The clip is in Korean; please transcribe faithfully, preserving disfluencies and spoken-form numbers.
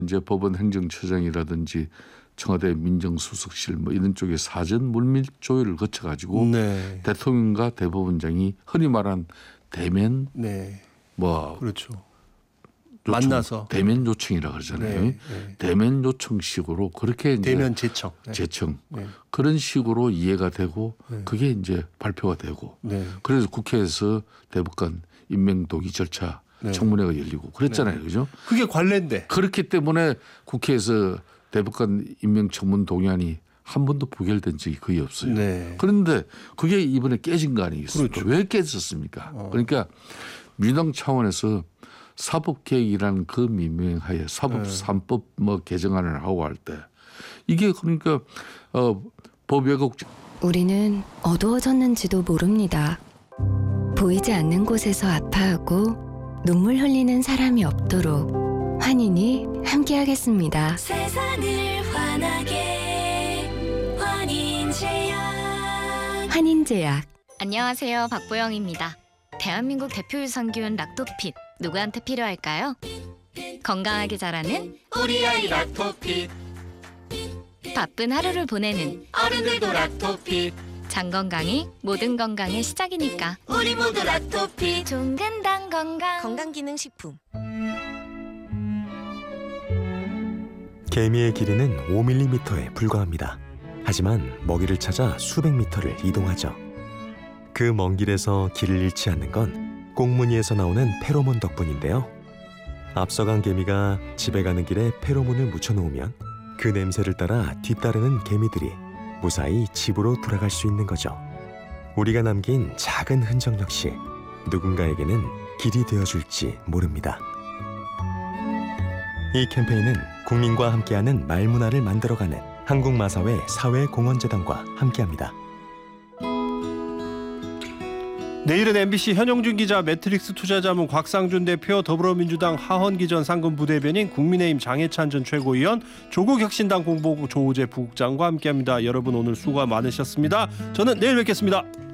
이제 법원 행정처장이라든지 청와대 민정수석실 뭐 이런 쪽에 사전 물밑 조율을 거쳐가지고 네. 대통령과 대법원장이 흔히 말한 대면 네. 뭐 그렇죠. 요청, 만나서 대면 요청이라 그러잖아요. 네, 네. 대면 요청식으로 그렇게 이제 대면 제청. 네. 제청 네. 그런 식으로 이해가 되고 네. 그게 이제 발표가 되고 네. 그래서 국회에서 대법관 임명 동의 절차 네. 청문회가 열리고 그랬잖아요, 네. 그죠? 그게 관례인데. 그렇기 때문에 국회에서 대법관 임명 청문 동의안이 한 번도 부결된 적이 거의 없어요. 네. 그런데 그게 이번에 깨진 거 아니겠습니까? 그렇죠. 왜 깨졌습니까? 어. 그러니까 민주당 차원에서 사법개혁이라는 그 미명하에 사법 네. 삼법 뭐 개정안을 하고 할 때 이게 그러니까 어, 법 왜곡 우리는 어두워졌는지도 모릅니다. 보이지 않는 곳에서 아파하고 눈물 흘리는 사람이 없도록 환인이 함께하겠습니다. 세상을 환하게 환인제약. 환인제약. 안녕하세요, 박보영입니다. 대한민국 대표 유산균 락토핏 누구한테 필요할까요? 건강하게 자라는 우리 아이 락토핏. 바쁜 하루를 보내는 어른들도 락토핏. 장 건강이 모든 건강의 시작이니까. 우리 모두 락토핏. 종근당 건강. 건강기능식품. 개미의 길이는 오 밀리미터에 불과합니다. 하지만 먹이를 찾아 수백 미터를 이동하죠. 그 먼 길에서 길을 잃지 않는 건 꽁무니에서 나오는 페로몬 덕분인데요. 앞서간 개미가 집에 가는 길에 페로몬을 묻혀놓으면 그 냄새를 따라 뒤따르는 개미들이 무사히 집으로 돌아갈 수 있는 거죠. 우리가 남긴 작은 흔적 역시 누군가에게는 길이 되어줄지 모릅니다. 이 캠페인은 국민과 함께하는 말문화를 만들어가는 한국마사회 사회공헌재단과 함께합니다. 내일은 엠비씨 현용준 기자, 매트릭스 투자자문 곽상준 대표, 더불어민주당 하헌기전 상근 부대변인, 국민의힘 장해찬 전 최고위원, 조국혁신당 공보국 조우재 부국장과 함께합니다. 여러분 오늘 수고 많으셨습니다. 저는 내일 뵙겠습니다.